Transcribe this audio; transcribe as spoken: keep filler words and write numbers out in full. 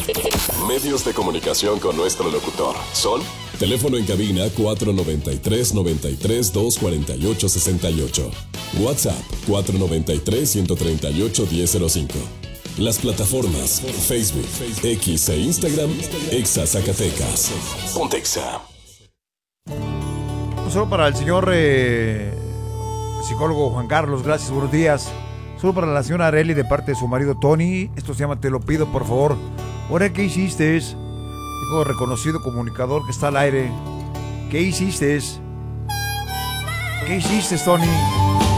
Medios de comunicación con nuestro locutor son: teléfono en cabina cuatro noventa y tres, noventa y tres, doscientos cuarenta y ocho, sesenta y ocho. WhatsApp cuatro noventa y tres, ciento treinta y ocho, diez cero cinco. Las plataformas Facebook, X e Instagram, Exa Zacatecas. Ponte Exa. Un saludo para el señor eh, psicólogo Juan Carlos, gracias, buenos días. Un saludo para la señora Areli de parte de su marido Tony. Esto se llama Te lo pido, por favor. Ahora, ¿qué hiciste? Dijo reconocido comunicador que está al aire. ¿Qué hiciste? ¿Qué hiciste, Tony?